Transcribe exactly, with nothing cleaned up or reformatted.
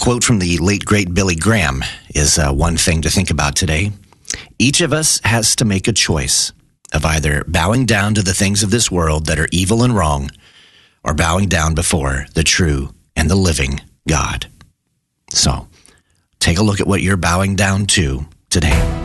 quote from the late, great Billy Graham is uh, one thing to think about today. Each of us has to make a choice of either bowing down to the things of this world that are evil and wrong, or bowing down before the true and the living God. So, take a look at what you're bowing down to today.